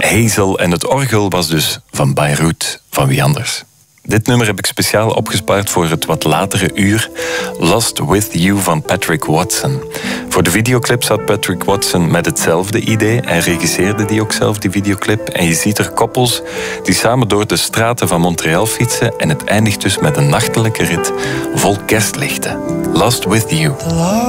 Hazel en het orgel was dus van Beirut, van wie anders. Dit nummer heb ik speciaal opgespaard voor het wat latere uur, Lost With You van Patrick Watson. Voor de videoclip zat Patrick Watson met hetzelfde idee en regisseerde die ook zelf, die videoclip. En je ziet er koppels die samen door de straten van Montreal fietsen en het eindigt dus met een nachtelijke rit vol kerstlichten. Lost With You.